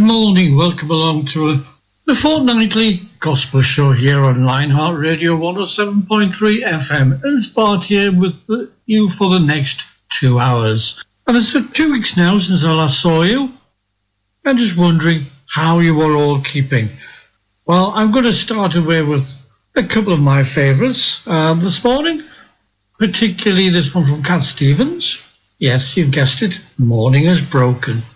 morning, welcome along to the fortnightly gospel show here on Lionheart Radio 107.3 FM, and it's Bart here with you for the next 2 hours. And it's 2 weeks now since I last saw you. I'm just wondering how you are all keeping. Well, I'm going to start away with a couple of my favourites this morning, particularly this one from Cat Stevens. Yes, you've guessed it, Morning Has Broken.